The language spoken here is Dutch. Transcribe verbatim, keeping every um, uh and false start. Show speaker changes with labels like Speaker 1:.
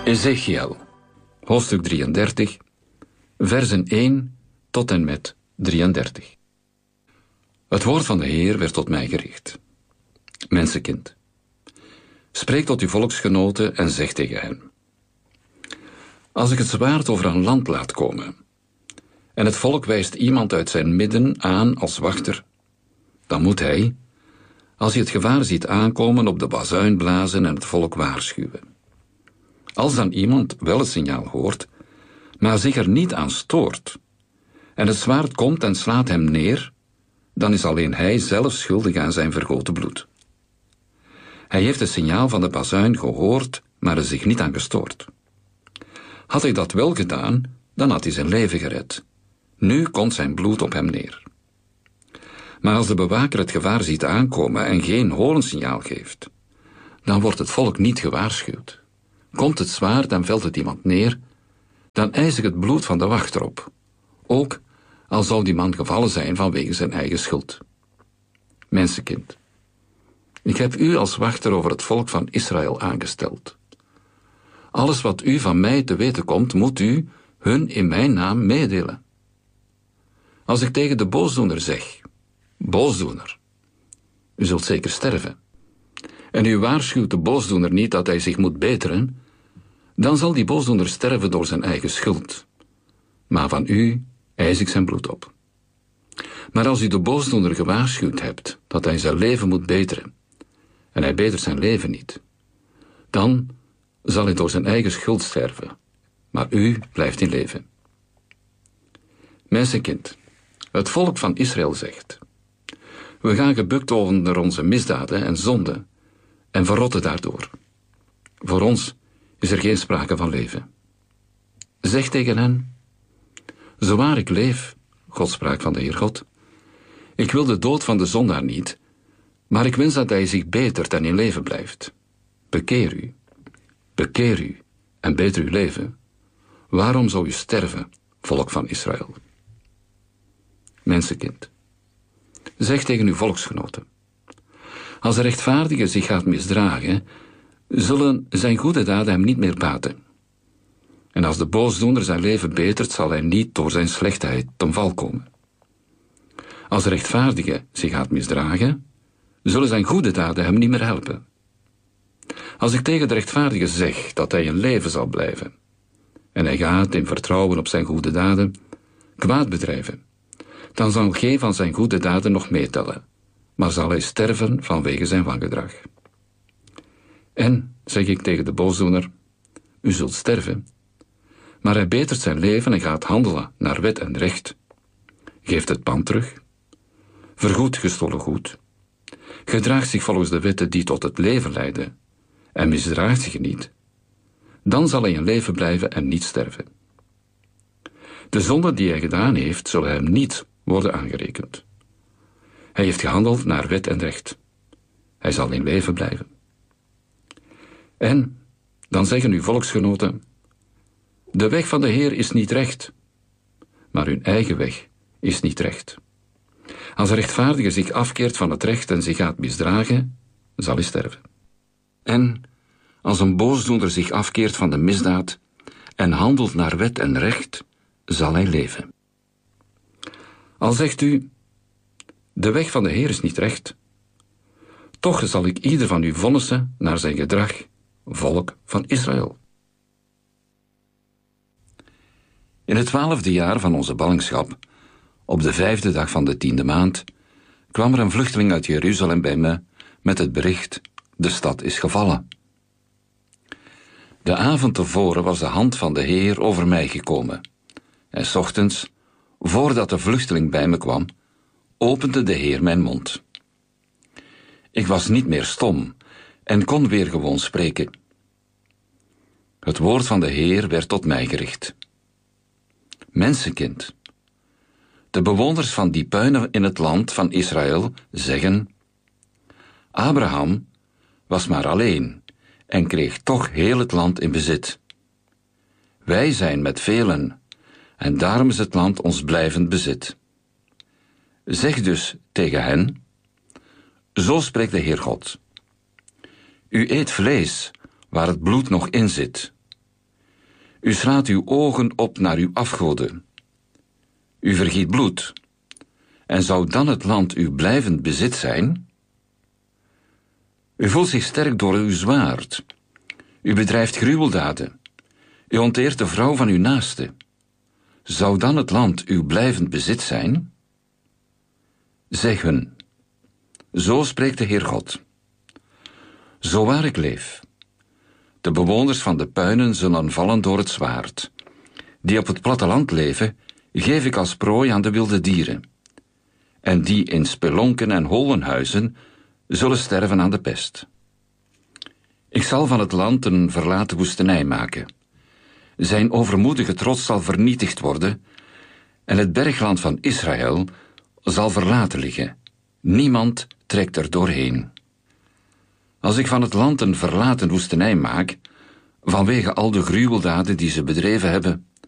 Speaker 1: Ezechiel, hoofdstuk drieëndertig, versen één tot en met drieëndertig. Het woord van de Heer werd tot mij gericht. Mensenkind, spreek tot uw volksgenoten en zeg tegen hen: als ik het zwaard over een land laat komen, en het volk wijst iemand uit zijn midden aan als wachter, dan moet hij, als hij het gevaar ziet aankomen, op de bazuin blazen en het volk waarschuwen. Als dan iemand wel het signaal hoort, maar zich er niet aan stoort, en het zwaard komt en slaat hem neer, dan is alleen hij zelf schuldig aan zijn vergoten bloed. Hij heeft het signaal van de bazuin gehoord, maar er zich niet aan gestoord. Had hij dat wel gedaan, dan had hij zijn leven gered. Nu komt zijn bloed op hem neer. Maar als de bewaker het gevaar ziet aankomen en geen hoornsignaal geeft, dan wordt het volk niet gewaarschuwd. Komt het zwaard en velt het iemand neer, dan eis ik het bloed van de wachter op, ook al zou die man gevallen zijn vanwege zijn eigen schuld. Mensenkind, ik heb u als wachter over het volk van Israël aangesteld. Alles wat u van mij te weten komt, moet u hun in mijn naam meedelen. Als ik tegen de boosdoener zeg: boosdoener, u zult zeker sterven, en u waarschuwt de boosdoener niet dat hij zich moet beteren, dan zal die boosdoener sterven door zijn eigen schuld. Maar van u eis ik zijn bloed op. Maar als u de boosdoener gewaarschuwd hebt dat hij zijn leven moet beteren, en hij betert zijn leven niet, dan zal hij door zijn eigen schuld sterven, maar u blijft in leven. Mensenkind, het volk van Israël zegt: we gaan gebukt onder onze misdaden en zonden en verrotten daardoor. Voor ons is er geen sprake van leven. Zeg tegen hen: zowaar ik leef, God sprak van de Heer God, ik wil de dood van de zondaar niet, maar ik wens dat hij zich betert en in leven blijft. Bekeer u, bekeer u en beter uw leven. Waarom zou u sterven, volk van Israël? Mensenkind, zeg tegen uw volksgenoten: als de rechtvaardige zich gaat misdragen, zullen zijn goede daden hem niet meer baten. En als de boosdoener zijn leven betert, zal hij niet door zijn slechtheid ten val komen. Als de rechtvaardige zich gaat misdragen, zullen zijn goede daden hem niet meer helpen. Als ik tegen de rechtvaardige zeg dat hij in leven zal blijven, en hij gaat in vertrouwen op zijn goede daden kwaad bedrijven, dan zal geen van zijn goede daden nog meetellen, maar zal hij sterven vanwege zijn wangedrag. En, zeg ik tegen de boosdoener, u zult sterven, maar hij betert zijn leven en gaat handelen naar wet en recht, geeft het pand terug, vergoedt gestolen goed, gedraagt zich volgens de wetten die tot het leven leiden en misdraagt zich niet, dan zal hij in leven blijven en niet sterven. De zonden die hij gedaan heeft, zullen hem niet worden aangerekend. Hij heeft gehandeld naar wet en recht. Hij zal in leven blijven. En dan zeggen uw volksgenoten: de weg van de Heer is niet recht, maar hun eigen weg is niet recht. Als een rechtvaardige zich afkeert van het recht en zich gaat misdragen, zal hij sterven. En als een boosdoener zich afkeert van de misdaad en handelt naar wet en recht, zal hij leven. Al zegt u: de weg van de Heer is niet recht, toch zal ik ieder van u vonnissen naar zijn gedrag, volk van Israël. In het twaalfde jaar van onze ballingschap, op de vijfde dag van de tiende maand, kwam er een vluchteling uit Jeruzalem bij me met het bericht: de stad is gevallen. De avond tevoren was de hand van de Heer over mij gekomen, en 's ochtends, voordat de vluchteling bij me kwam, opende de Heer mijn mond. Ik was niet meer stom en kon weer gewoon spreken. Het woord van de Heer werd tot mij gericht. Mensenkind, de bewoners van die puinen in het land van Israël zeggen: Abraham was maar alleen en kreeg toch heel het land in bezit. Wij zijn met velen en daarom is het land ons blijvend bezit. Zeg dus tegen hen: zo spreekt de Heer God. U eet vlees waar het bloed nog in zit. U slaat uw ogen op naar uw afgoden. U vergiet bloed. En zou dan het land uw blijvend bezit zijn? U voelt zich sterk door uw zwaard. U bedrijft gruweldaden. U onteert de vrouw van uw naaste. Zou dan het land uw blijvend bezit zijn? Zeg hun, zo spreekt de Heer God. Zo waar ik leef. De bewoners van de puinen zullen vallen door het zwaard. Die op het platteland leven, geef ik als prooi aan de wilde dieren. En die in spelonken en hollen huizen, zullen sterven aan de pest. Ik zal van het land een verlaten woestenij maken. Zijn overmoedige trots zal vernietigd worden, en het bergland van Israël zal verlaten liggen. Niemand trekt er doorheen. Als ik van het land een verlaten woestenij maak, vanwege al de gruweldaden die ze bedreven hebben,